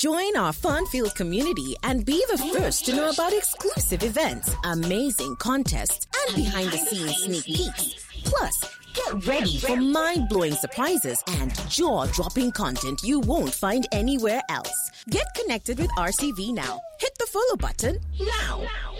Join our fun-filled community and be the first to know about exclusive events, amazing contests, and behind-the-scenes sneak peeks. Plus, get ready for mind-blowing surprises and jaw-dropping content you won't find anywhere else. Get connected with RCV now. Hit the follow button now.